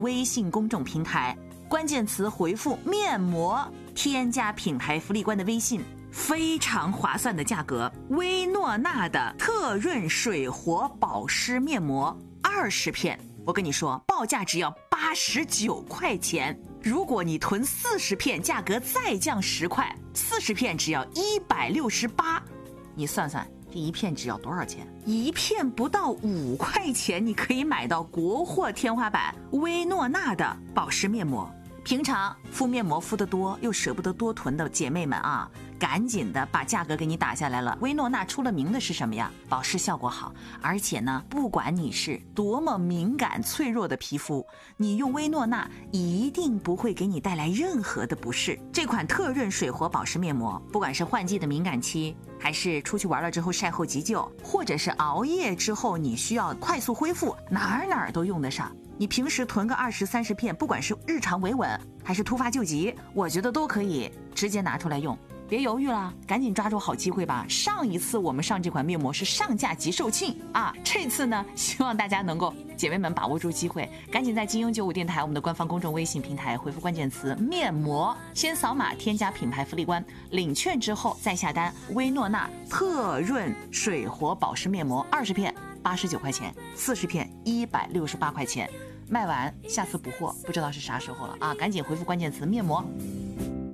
微信公众平台，关键词回复面膜，添加品牌福利官的微信，非常划算的价格，薇诺娜的特润水活保湿面膜20片，我跟你说报价只要89块钱，如果你囤40片，价格再降10块，40片只要168，你算算这一片只要多少钱？一片不到5块钱，你可以买到国货天花板薇诺娜的保湿面膜。平常敷面膜敷得多又舍不得多囤的姐妹们啊，赶紧的把价格给你打下来了。薇诺娜出了名的是什么呀？保湿效果好，而且呢，不管你是多么敏感脆弱的皮肤，你用薇诺娜一定不会给你带来任何的不适。这款特润水活保湿面膜，不管是换季的敏感期，还是出去玩了之后晒后急救，或者是熬夜之后你需要快速恢复，哪儿都用得上。你平时囤个20、30片，不管是日常维稳还是突发救急，我觉得都可以直接拿出来用。别犹豫了，赶紧抓住好机会吧！上一次我们上这款面膜是上架即售罄啊，这次呢，希望大家能够姐妹们把握住机会，赶紧在金鹰95电台我们的官方公众微信平台回复关键词面膜，先扫码添加品牌福利官，领券之后再下单薇诺娜特润水活保湿面膜20片89块钱，40片168块钱，卖完下次补货不知道是啥时候了啊！赶紧回复关键词面膜。